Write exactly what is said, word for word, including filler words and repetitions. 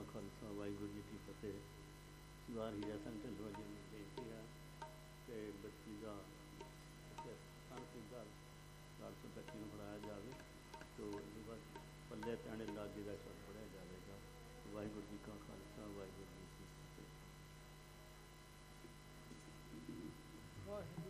ਖਾਲਸਾ ਵਾਹਿਗੁਰੂ ਜੀ ਕੀ ਫਤਿਹ। ਸਰਦਾਰ ਹੀਰਾ ਸਿੰਘ ਢਿੱਲੋਂ ਜੀ ਨੂੰ ਬੇਨਤੀ ਹੈ ਕਿ ਬੱਚੀ ਦਾ ਅੰਤਿਮ ਦਾ ਗੱਲ ਤੋਂ ਬੱਚੀ ਨੂੰ ਪੜ੍ਹਾਇਆ ਜਾਵੇ ਤੋ ਉਹਦੇ ਬਾਅਦ ਪੱਲੇ ਪੈਣੇ ਲਾਗੇ ਦਾ ਸ਼ਬਦ ਪੜ੍ਹਿਆ ਜਾਵੇਗਾ। ਵਾਹਿਗੁਰੂ ਜੀ ਕਾ ਖਾਲਸਾ ਵਾਹਿਗੁਰੂ ਜੀ ਕੀ ਫਤਿਹ। ਵਾਹਿਗੁਰੂ